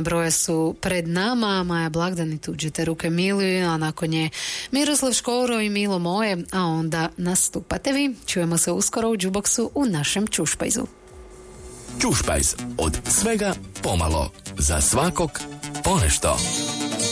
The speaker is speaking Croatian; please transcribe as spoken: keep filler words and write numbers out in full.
Ivana Broja su pred nama, Maja Blagdan i Tuđite ruke miluju, a nakon nje Miroslav Škoro i Milo moje, a onda nastupate vi. Čujemo se uskoro u džuboksu u našem Čušpajzu. Čušpajz, od svega pomalo, za svakog ponešto.